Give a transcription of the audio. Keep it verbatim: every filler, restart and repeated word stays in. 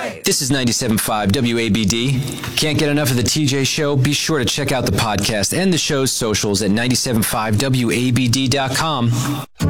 right. This is ninety-seven point five W A B D. Can't get enough of the T J Show? Be sure to check out the podcast and the show's socials at nine seven five W A B D dot com.